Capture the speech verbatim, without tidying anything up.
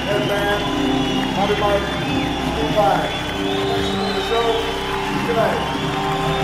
headband, Bobby Martin, Steve Vai. Thanks for the show. Good night.